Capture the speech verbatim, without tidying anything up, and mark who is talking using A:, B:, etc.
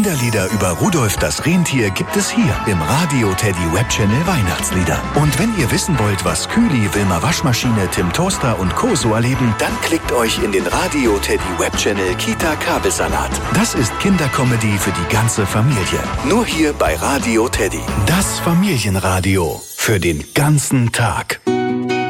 A: Kinderlieder über Rudolf das Rentier gibt es hier im Radio Teddy Web Channel Weihnachtslieder. Und wenn ihr wissen wollt, was Kühli, Wilma Waschmaschine, Tim Toaster und Co. so erleben, dann klickt euch in den Radio Teddy Web Channel Kita Kabelsalat. Das ist Kindercomedy für die ganze Familie. Nur hier bei Radio Teddy. Das Familienradio für den ganzen Tag.